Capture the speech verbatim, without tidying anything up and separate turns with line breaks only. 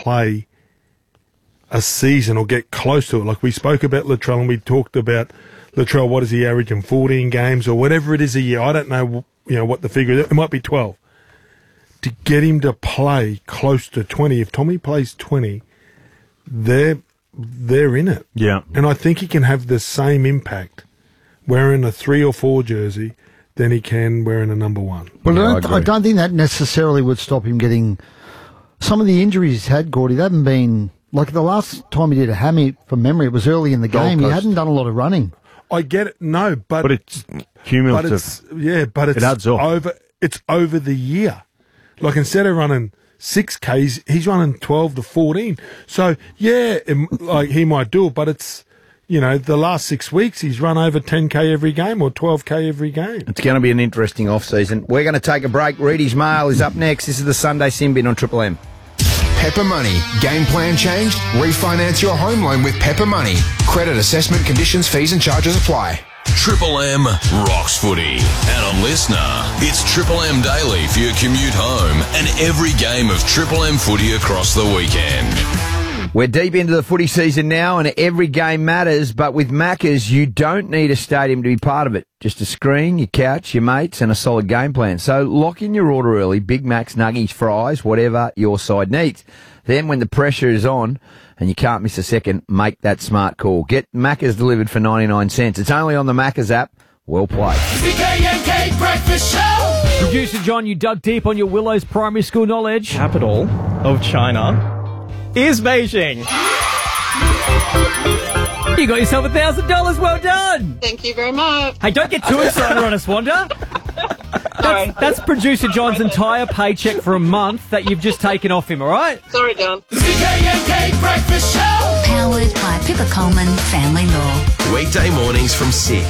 play a season or get close to it. Like we spoke about Latrell and we talked about Latrell, what is he averaging, fourteen games or whatever it is a year. I don't know, you know, what the figure is. It might be twelve. To get him to play close to twenty, if Tommy plays twenty, they're, they're in it.
Yeah.
And I think he can have the same impact wearing a three or four jersey than he can wearing a number one.
But
Yeah,
I,
I
don't, I
agree.
don't think that necessarily would stop him getting some of the injuries he's had, Gordy. They haven't been, like the last time he did a hammy, from memory, it was early in the
Gold
game. He
Coast.
hadn't done a lot of running.
I get it, no, but,
But it's
but
cumulative.
it's yeah, but it's
It adds up.
over. It's over the year. Like instead of running six Ks, he's running twelve to fourteen. So yeah, it, like he might do it, but it's you know the last six weeks he's run over ten K every game or twelve K every game.
It's going to be an interesting off-season. We're going to take a break. Reedy's Mail is up next. This is the Sunday Sin-Bin on Triple M.
Pepper Money. Game plan changed? Refinance your home loan with Pepper Money. Credit assessment conditions, fees and charges apply.
Triple M rocks footy. And on Listener, it's Triple M Daily for your commute home and every game of Triple M footy across the weekend.
We're deep into the footy season now and every game matters, but with Macca's, you don't need a stadium to be part of it. Just a screen, your couch, your mates and a solid game plan. So lock in your order early, Big Macs, nuggies, fries, whatever your side needs. Then when the pressure is on and you can't miss a second, make that smart call. Get Macca's delivered for ninety-nine cents. It's only on the Macca's app. Well played.
The K N K Breakfast Show.
Producer John, you dug deep on your Willows primary school knowledge.
Capital of China is Beijing.
You got yourself a thousand dollars. Well done.
Thank you very much.
Hey, don't get too excited on us, Wanda.
Sorry.
That's, that's producer John's entire paycheck for a month that you've just taken off him. All right.
Sorry, Don.
The K N K Breakfast Show.
Powered by Pippa Coleman Family Law.
Weekday mornings from six.